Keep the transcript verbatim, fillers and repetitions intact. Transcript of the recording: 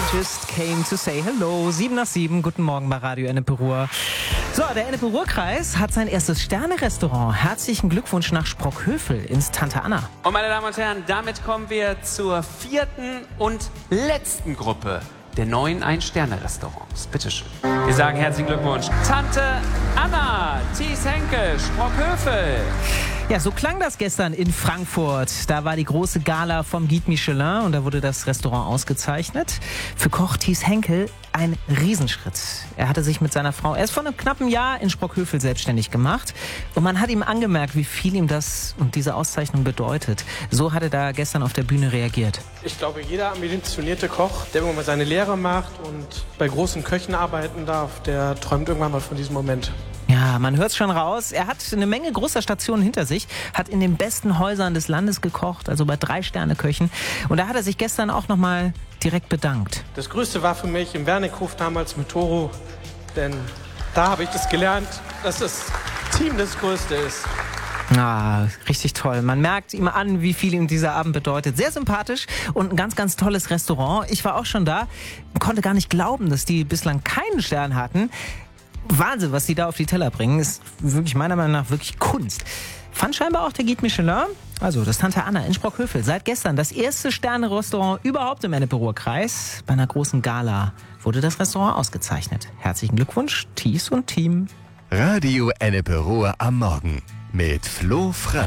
Just came to say hello. Sieben nach sieben. Guten Morgen bei Radio Ennepe-Ruhr. So, der Ennepe-Ruhr-Kreis hat sein erstes Sterne-Restaurant. Herzlichen Glückwunsch nach Sprockhövel ins Tante Anna. Und meine Damen und Herren, damit kommen wir zur vierten und letzten Gruppe der neuen Ein-Sterne-Restaurants. Bitteschön. Wir sagen herzlichen Glückwunsch. Tante Anna, Thies Henkel, Sprockhövel. Ja, so klang das gestern in Frankfurt. Da war die große Gala vom Guide Michelin und da wurde das Restaurant ausgezeichnet. Für Koch Thies Henkel ein Riesenschritt. Er hatte sich mit seiner Frau erst vor einem knappen Jahr in Sprockhövel selbstständig gemacht. Und man hat ihm angemerkt, wie viel ihm das und diese Auszeichnung bedeutet. So hat er da gestern auf der Bühne reagiert. Ich glaube, jeder ambitionierte Koch, der irgendwann mal seine Lehre macht und bei großen Köchen arbeiten darf, der träumt irgendwann mal von diesem Moment. Ja, man hört's schon raus. Er hat eine Menge großer Stationen hinter sich, hat in den besten Häusern des Landes gekocht, also bei Drei-Sterne-Köchen. Und da hat er sich gestern auch nochmal direkt bedankt. Das Größte war für mich im Wernighof damals mit Toro, denn da habe ich das gelernt, dass das Team das Größte ist. Ah, richtig toll. Man merkt ihm an, wie viel ihm dieser Abend bedeutet. Sehr sympathisch und ein ganz, ganz tolles Restaurant. Ich war auch schon da, konnte gar nicht glauben, dass die bislang keinen Stern hatten. Wahnsinn, was die da auf die Teller bringen, ist wirklich meiner Meinung nach wirklich Kunst. Fand scheinbar auch der Guide Michelin, also das Tante Anna in Sprockhövel, seit gestern das erste Sterne-Restaurant überhaupt im Ennepe-Ruhr-Kreis. Bei einer großen Gala wurde das Restaurant ausgezeichnet. Herzlichen Glückwunsch, Thies und Team. Radio Ennepe-Ruhr am Morgen mit Flo Frank.